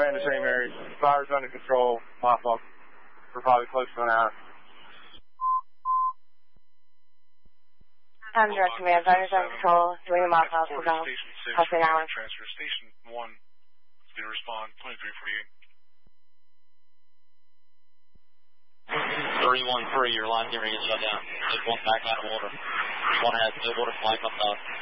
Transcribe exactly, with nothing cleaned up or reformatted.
we're in the same area. Fire's under control. Pop up for probably close to an hour. I'm Direct Command. Fire's under control. Doing a mop out for now. Half an hour. Transfer Station one. It's going to respond. twenty-three forty-eight. three one three, your line's getting ready to get shut down. Just one back out of water. One has no water supply comes out.